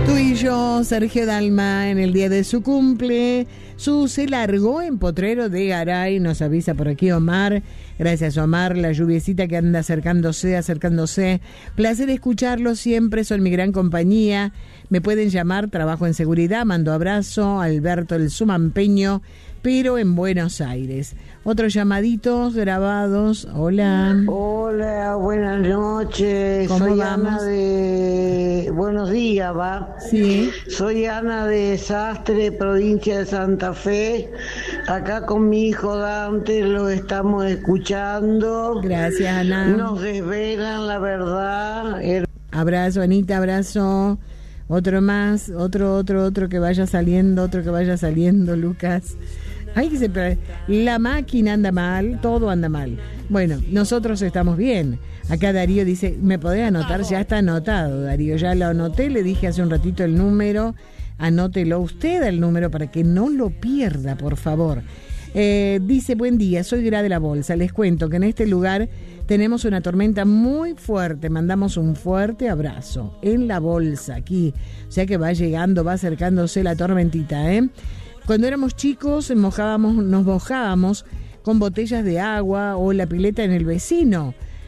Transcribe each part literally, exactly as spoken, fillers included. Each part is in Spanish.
Tú y yo, Sergio Dalma, en el día de su cumple, su se largó en Potrero de Garay, nos avisa por aquí Omar. Gracias, Omar, la lluviecita que anda acercándose, acercándose. Placer escucharlo siempre, son mi gran compañía. Me pueden llamar, trabajo en seguridad, mando abrazo, Alberto el Sumampeño, pero en Buenos Aires. Otros llamaditos grabados. Hola. Hola, buenas noches. ¿Cómo Soy vamos? Ana de... Buenos días, va. Sí. Soy Ana de Sastre, provincia de Santa Fe. Acá con mi hijo Dante lo estamos escuchando. Gracias, Ana. Nos desvelan la verdad. El... Abrazo, Anita, abrazo. Otro más, otro, otro, otro que vaya saliendo, otro que vaya saliendo, Lucas. Ay, que se... La máquina anda mal, todo anda mal. Bueno, nosotros estamos bien. Acá Darío dice, ¿me podés anotar? Ya está anotado, Darío, ya lo anoté, le dije hace un ratito el número. Anótelo usted el número para que no lo pierda, por favor. Eh, dice, buen día, soy Gra de la Bolsa. Les cuento que en este lugar tenemos una tormenta muy fuerte. Mandamos un fuerte abrazo en La Bolsa, aquí. O sea que va llegando, va acercándose la tormentita, ¿eh? Cuando éramos chicos mojábamos, nos mojábamos con botellas de agua o la pileta en el vecino.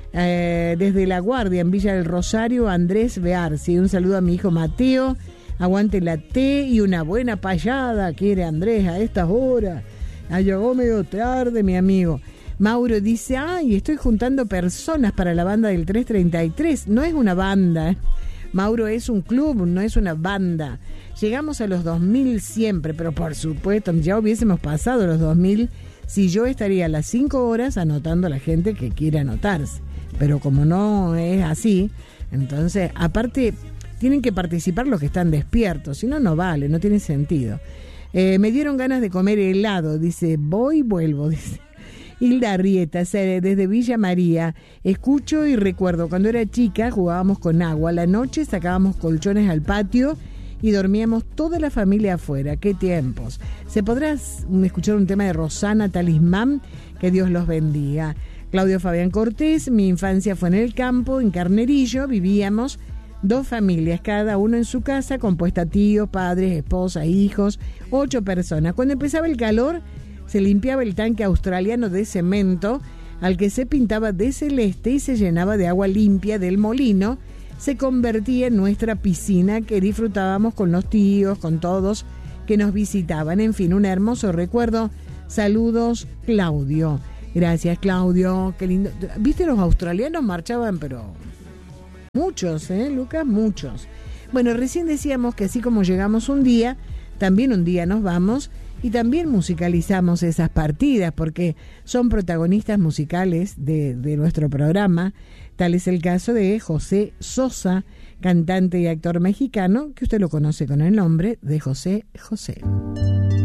Eh, desde La Guardia, en Villa del Rosario, Andrés Bearsi. Un saludo a mi hijo Mateo. Aguante la té y una buena payada, quiere Andrés a estas horas. Ah, llegó medio tarde, mi amigo. Mauro dice, ay, estoy juntando personas para la banda del trescientos treinta y tres. No es una banda, ¿eh? Mauro, es un club, no es una banda. Llegamos a los dos mil siempre, pero por supuesto, ya hubiésemos pasado los dos mil si yo estaría a las cinco horas anotando a la gente que quiere anotarse. Pero como no es así, entonces, aparte, tienen que participar los que están despiertos, si no, no vale, no tiene sentido. Eh, me dieron ganas de comer helado, dice, voy y vuelvo, dice. Hilda Arrieta, desde Villa María, escucho y recuerdo, cuando era chica jugábamos con agua, a la noche sacábamos colchones al patio y dormíamos toda la familia afuera. ¡Qué tiempos! ¿Se podrá escuchar un tema de Rosana Talismán? Que Dios los bendiga. Claudio Fabián Cortés, mi infancia fue en el campo, en Carnerillo, vivíamos dos familias, cada uno en su casa, compuesta tíos, padres, esposas, hijos, ocho personas. Cuando empezaba el calor, se limpiaba el tanque australiano de cemento, al que se pintaba de celeste y se llenaba de agua limpia del molino. Se convertía en nuestra piscina que disfrutábamos con los tíos, con todos que nos visitaban. En fin, un hermoso recuerdo. Saludos, Claudio. Gracias, Claudio. Qué lindo. ¿Viste? Los australianos marchaban, pero muchos, ¿eh, Lucas? Muchos. Bueno, recién decíamos que así como llegamos un día, también un día nos vamos. Y también musicalizamos esas partidas porque son protagonistas musicales de, de nuestro programa. Tal es el caso de José Sosa, cantante y actor mexicano, que usted lo conoce con el nombre de José José.